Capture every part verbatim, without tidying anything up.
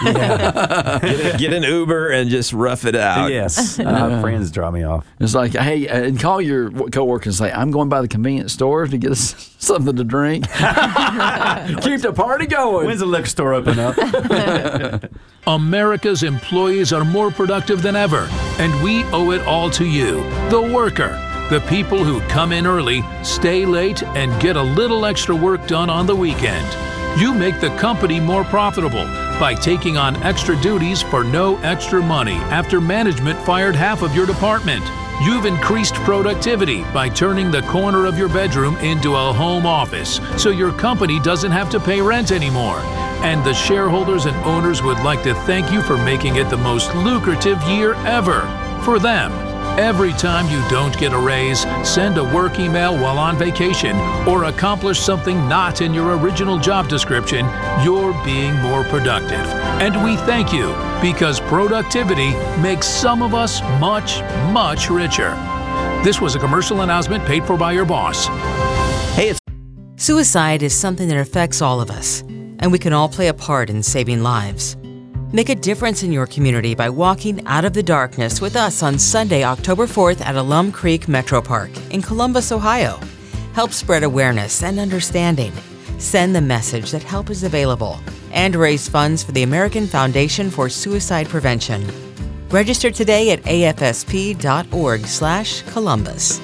Yeah. get, a, get an Uber and just rough it out. Yes. I have friends drop me off. It's like, hey, uh, and call your coworker and say, I'm going by the convenience store to get us something to drink. Keep the party going. When's the liquor store open up? America's employees are more productive than ever, and we owe it all to you, the worker. The people who come in early, stay late, and get a little extra work done on the weekend. You make the company more profitable by taking on extra duties for no extra money after management fired half of your department. You've increased productivity by turning the corner of your bedroom into a home office so your company doesn't have to pay rent anymore. And the shareholders and owners would like to thank you for making it the most lucrative year ever for them. Every time you don't get a raise, send a work email while on vacation, or accomplish something not in your original job description, you're being more productive. And we thank you, because productivity makes some of us much, much richer. This was a commercial announcement paid for by your boss. Hey, it's Suicide is something that affects all of us, and we can all play a part in saving lives. Make a difference in your community by walking out of the darkness with us on Sunday, October fourth at Alum Creek Metro Park in Columbus, Ohio. Help spread awareness and understanding. Send the message that help is available and raise funds for the American Foundation for Suicide Prevention. Register today at A F S P dot org slash Columbus.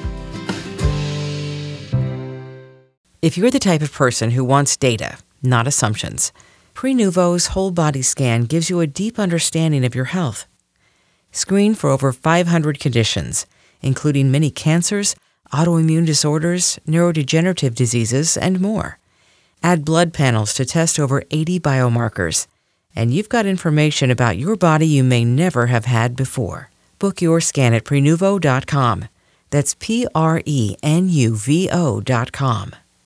If you're the type of person who wants data, not assumptions, Prenuvo's whole body scan gives you a deep understanding of your health. Screen for over five hundred conditions, including many cancers, autoimmune disorders, neurodegenerative diseases, and more. Add blood panels to test over eighty biomarkers, and you've got information about your body you may never have had before. Book your scan at Prenuvo dot com. That's P R E N U V O dot com.